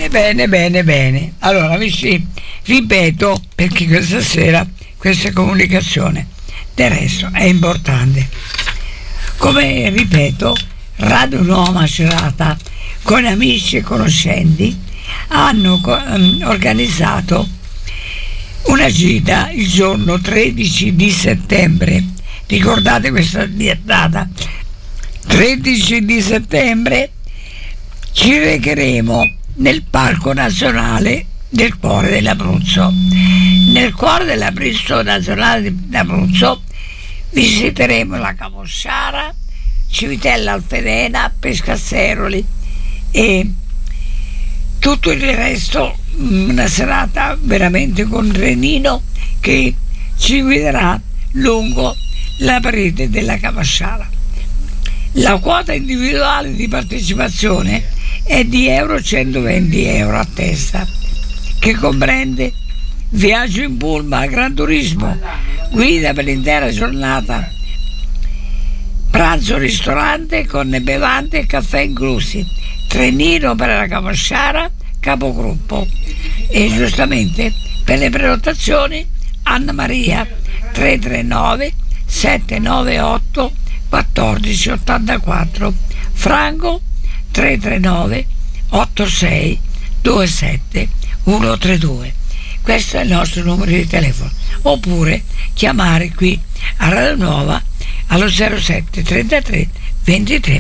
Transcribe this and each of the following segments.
Bene. Allora, amici, ripeto, perché questa sera questa comunicazione del resto è importante. Come ripeto, Radio Nuova Macerata con amici e conoscenti hanno organizzato una gita il giorno 13 di settembre. Ricordate questa data? 13 di settembre ci recheremo nel Parco Nazionale del Cuore dell'Abruzzo. Nel cuore dell'Abruzzo Nazionale d'Abruzzo visiteremo la Camosciara, Civitella Alfedena, Pescasseroli e tutto il resto. Una serata veramente con trenino che ci guiderà lungo la parete della Camosciara. La quota individuale di partecipazione è di 120 euro a testa, che comprende viaggio in pullman, gran turismo, guida per l'intera giornata, pranzo ristorante con bevande e caffè inclusi, trenino per la Camosciara, capogruppo. E giustamente per le prenotazioni Anna Maria 339 798 1484, Franco 339 86 27 132. Questo è il nostro numero di telefono, oppure chiamare qui a Radio Nuova allo 07 33 23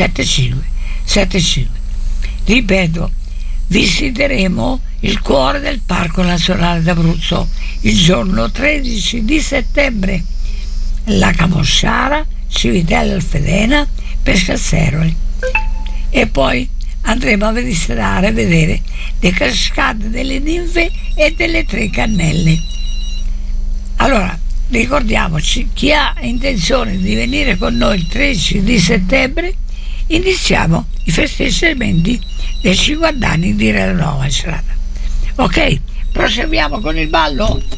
75. Ripeto, visiteremo il cuore del Parco Nazionale d'Abruzzo il giorno 13 di settembre, la Camosciara, Civitella Alfedena, Pescasseroli, e poi andremo a visitare, a vedere le cascate delle ninfe e delle tre cannelle. Allora, ricordiamoci, chi ha intenzione di venire con noi il 13 di settembre, iniziamo i festeggiamenti dei 50 anni di Radio Nuova Macerata. Ok, proseguiamo con il ballo.